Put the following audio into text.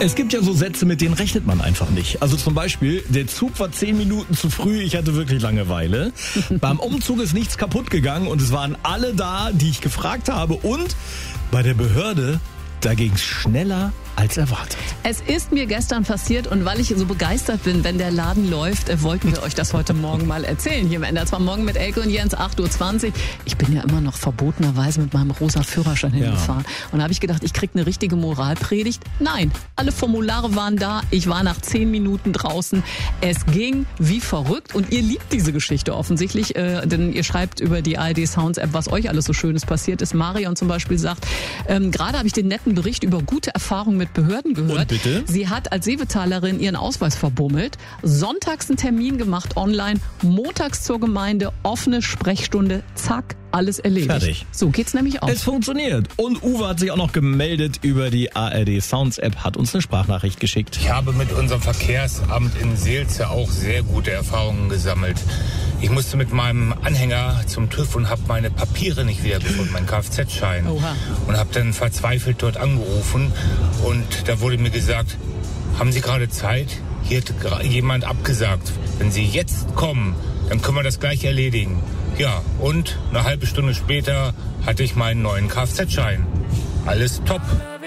Es gibt ja so Sätze, mit denen rechnet man einfach nicht. Also zum Beispiel, der Zug war 10 Minuten zu früh, ich hatte wirklich Langeweile. Beim Umzug ist nichts kaputt gegangen und es waren alle da, die ich gefragt habe. Und bei der Behörde, da ging es schneller als erwartet. Es ist mir gestern passiert und weil ich so begeistert bin, wenn der Laden läuft, wollten wir euch das heute Morgen mal erzählen. Hier im NDR 2 Morgen mit Elke und Jens, 8.20 Uhr. Ich bin ja immer noch verbotenerweise mit meinem rosa Führerschein hingefahren. Und da habe ich gedacht, ich kriege eine richtige Moralpredigt. Nein, alle Formulare waren da. Ich war nach 10 Minuten draußen. Es ging wie verrückt und ihr liebt diese Geschichte offensichtlich, denn ihr schreibt über die ARD Sounds App, was euch alles so Schönes passiert ist. Marion zum Beispiel sagt, gerade habe ich den netten Bericht über gute Erfahrungen mit Behörden gehört. Und bitte? Sie hat als Seevetalerin ihren Ausweis verbummelt, sonntags einen Termin gemacht online, montags zur Gemeinde, offene Sprechstunde, zack, alles erledigt. Fertig. So geht's nämlich auch. Es funktioniert. Und Uwe hat sich auch noch gemeldet über die ARD Sounds App, hat uns eine Sprachnachricht geschickt. Ich habe mit unserem Verkehrsamt in Seelze auch sehr gute Erfahrungen gesammelt. Ich musste mit meinem Anhänger zum TÜV und habe meine Papiere nicht wiedergefunden, meinen Kfz-Schein. Oha. Und habe dann verzweifelt dort angerufen und da wurde mir gesagt, haben Sie gerade Zeit? Hier hat jemand abgesagt. Wenn Sie jetzt kommen, dann können wir das gleich erledigen. Ja, und eine halbe Stunde später hatte ich meinen neuen Kfz-Schein. Alles top.